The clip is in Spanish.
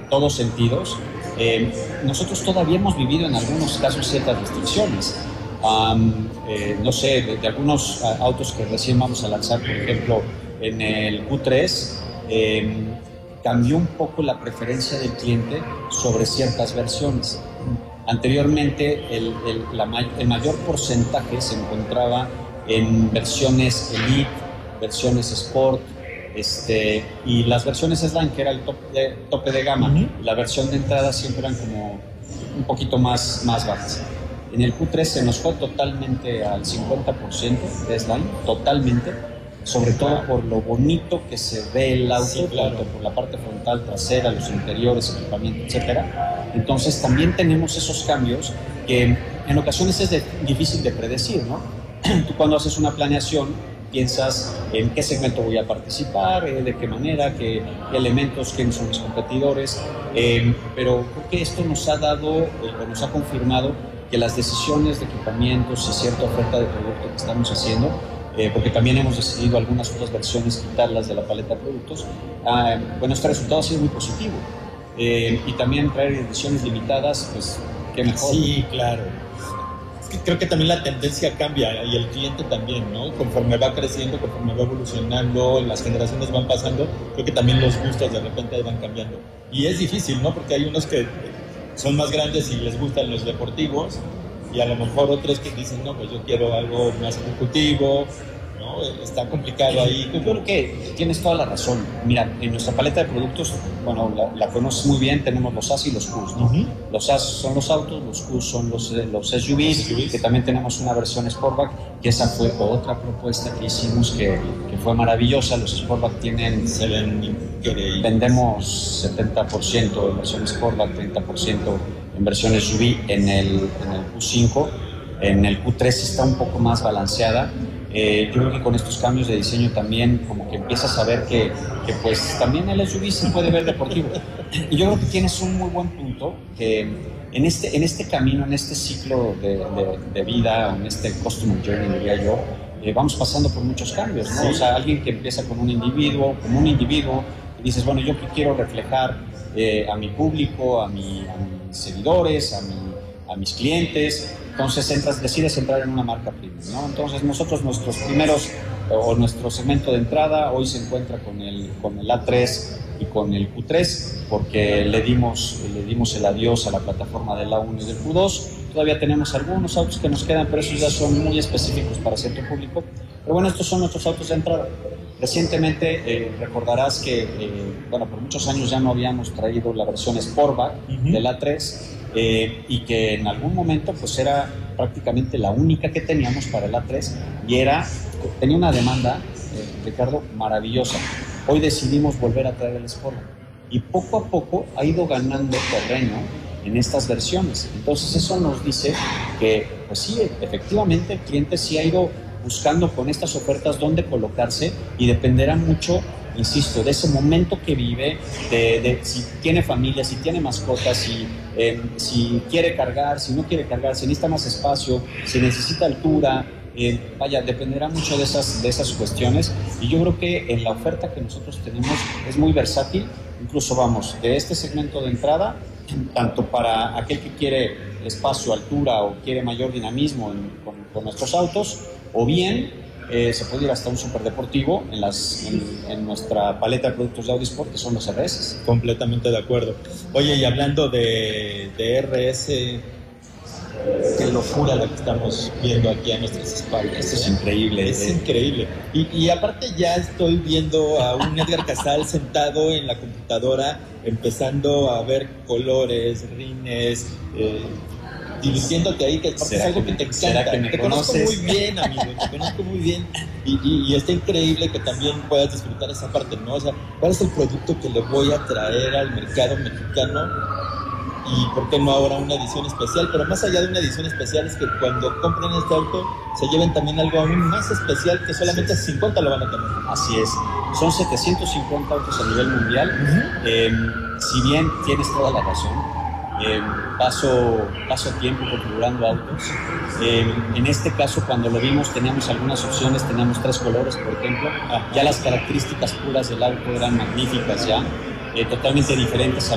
todos sentidos. Nosotros todavía hemos vivido en algunos casos ciertas restricciones. No sé, de algunos autos que recién vamos a lanzar, por ejemplo, en el Q3, cambió un poco la preferencia del cliente sobre ciertas versiones. Anteriormente, el mayor porcentaje se encontraba en versiones Elite, versiones Sport, y las versiones Slam, que era el tope de gama. La versión de entrada siempre eran como un poquito más bajas. En el Q3 se nos fue totalmente al 50% de Slam, totalmente, sobre todo por lo bonito que se ve el auto, sí, claro, tanto por la parte frontal, trasera, los interiores, equipamiento, etcétera. Entonces también tenemos esos cambios que en ocasiones es difícil de predecir, ¿no? Tú cuando haces una planeación piensas en qué segmento voy a participar, de qué manera, qué elementos, quiénes son mis competidores, pero creo que esto nos ha dado, nos ha confirmado que las decisiones de equipamientos y cierta oferta de producto que estamos haciendo, porque también hemos decidido algunas otras versiones quitarlas de la paleta de productos, bueno, este resultado ha sido muy positivo. Y también traer ediciones limitadas, pues qué mejor. Sí, claro. Creo que también la tendencia cambia y el cliente también, ¿no? Conforme va creciendo, conforme va evolucionando, las generaciones van pasando, creo que también los gustos de repente van cambiando. Y es difícil, ¿no? Porque hay unos que son más grandes y les gustan los deportivos y a lo mejor otros que dicen, no, pues yo quiero algo más ejecutivo, ¿no? Está complicado ahí. Yo creo que tienes toda la razón. Mira, en nuestra paleta de productos, bueno, la conoces muy bien, tenemos los As y los Qs, ¿no? Los As son los autos, los Qs son los SUVs, que también tenemos una versión Sportback, que esa fue otra propuesta que hicimos que fue maravillosa. Los Sportback vendemos 70% en versión Sportback, 30% en versión SUV en el Q5. En el Q3 está un poco más balanceada. Yo creo que con estos cambios de diseño también como que empiezas a ver que pues también el SUV se puede ver deportivo. Y yo creo que tienes un muy buen punto, que en este camino, en este ciclo de vida, en este customer journey, diría yo, vamos pasando por muchos cambios, ¿no? Sí. O sea, alguien que empieza como un individuo, y dices, bueno, yo quiero reflejar a mi público, a mis seguidores, a mis clientes. Entonces decides entrar en una marca premium, ¿no? Entonces nosotros nuestro segmento de entrada hoy se encuentra con el A3 y con el Q3, porque le dimos el adiós a la plataforma del A1 y del Q2. Todavía tenemos algunos autos que nos quedan, pero esos ya son muy específicos para cierto público. Pero bueno, estos son nuestros autos de entrada. Recientemente recordarás que, bueno, por muchos años ya no habíamos traído la versión Sportback del A3, y que en algún momento pues era prácticamente la única que teníamos para el A3 y tenía una demanda, Ricardo, maravillosa. Hoy decidimos volver a traer el Sportback y poco a poco ha ido ganando terreno en estas versiones. Entonces eso nos dice que pues sí, efectivamente el cliente sí ha ido buscando con estas ofertas dónde colocarse y dependerá mucho, insisto, de ese momento que vive, de si tiene familia, si tiene mascotas, si quiere cargar, si no quiere cargar, si necesita más espacio, si necesita altura. Vaya, dependerá mucho de esas cuestiones, y yo creo que en la oferta que nosotros tenemos es muy versátil. Incluso vamos de este segmento de entrada, tanto para aquel que quiere espacio, altura o quiere mayor dinamismo con nuestros autos, o bien se puede ir hasta un superdeportivo en nuestra paleta de productos de Audi Sport, que son los RS. Completamente de acuerdo. Oye, y hablando de RS, qué locura la que estamos viendo aquí a nuestras espaldas. Esto es increíble. Es increíble. Y aparte ya estoy viendo a un Edgar Casal sentado en la computadora, empezando a ver colores, rines, diciéndote ahí que es algo que te encanta. Te conozco muy bien, amigo, te conozco muy bien. Y está increíble que también puedas disfrutar esa parte, ¿no? O sea, ¿cuál es el producto que le voy a traer al mercado mexicano? Y por qué no ahora una edición especial. Pero más allá de una edición especial es que cuando compren este auto se lleven también algo aún más especial, que solamente 50 lo van a tener. Así es, son 750 autos a nivel mundial. Si bien tienes toda la razón, paso tiempo configurando autos. En este caso, cuando lo vimos, teníamos algunas opciones, teníamos 3 colores, por ejemplo. Ya las características puras del auto eran magníficas ya, totalmente diferentes a